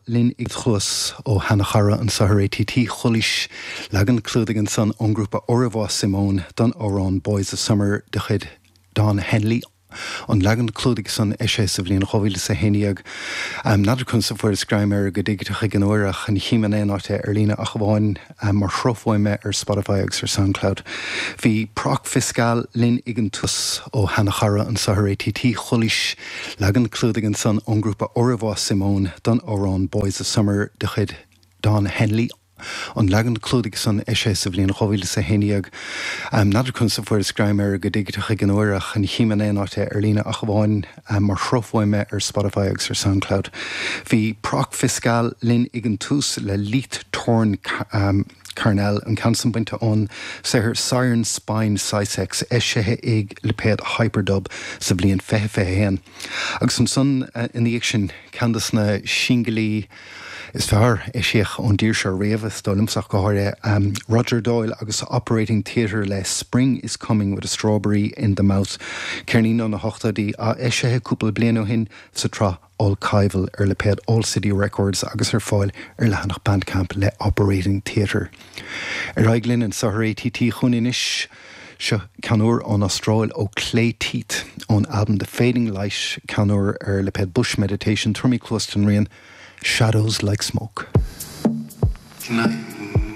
linn ag chus ó Hanachara an Sahara ATT cholis legan clúdagan san an grúpa Orva Simone don Oran Boys of Summer de chud Don Henley an legan clúdig san eise sa bblion chohíle sa héineag nadidir chun sa fuair scraimar go dtí gan uaireach an chiman éáte ar lína a bháin mar shrofhhaime ar Spotify agus ar SoundCloud. Bhí proc fiscal linn igen tus ó Hanachara an Sahara ATT cholis legan clúdigan san an grúpa Orva Simone don Oran Boys of Summer de chud Don Henley an legan clúdig san eise sa bblion chohíle sa héineag nadidir chun sa fuair scraimar go dtí gan uaireach an chiman éáte ar lína a bháin mar shrofhhaime ar Spotify agus ar SoundCloud. Bhí proc fiscal linn igen tús le lít torn Carnell an cansan buinte ón sahir Siren Spine Sisex eisithe ag le péad hyperdub sa bblion fehe héan. Agus an son in the action candas na Shingalí is fear éisiach ón dír se réamh stolimsach go háire Roger Doyle agus operating theatre le Spring is Coming with a Strawberry in the Mouth. Cearnín an na hochtadí a éisithe cúpla blian ó hin sa tra All Kaivel le péad All City Records agus ar fáil ar lehanach Bandcamp le Operating Theatre. Ar aiglinn an Sahara ATT chunínis se canúr an Austráil ó Clay Teeth on album The Fading Light canúr ar le péad Bush Meditation Turmí Closton Rian Shadows Like Smoke. Tonight.